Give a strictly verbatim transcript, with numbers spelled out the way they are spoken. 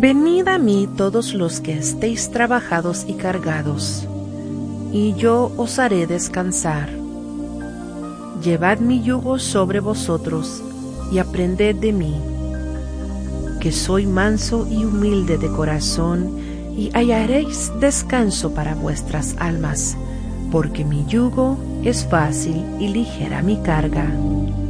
Venid a mí todos los que estéis trabajados y cargados, y yo os haré descansar. Llevad mi yugo sobre vosotros, y aprended de mí, que soy manso y humilde de corazón, y hallaréis descanso para vuestras almas, porque mi yugo es fácil y ligera mi carga.